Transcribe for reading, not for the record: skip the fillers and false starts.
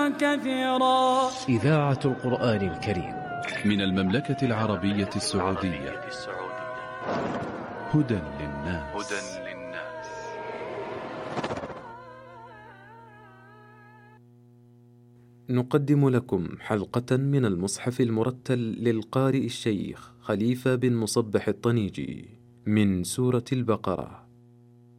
كثيرا. إذاعة القرآن الكريم من المملكة العربية السعودية. هدى للناس. نقدم لكم حلقة من المصحف المرتل للقارئ الشيخ خليفة بن مصبح الطنيجي من سورة البقرة.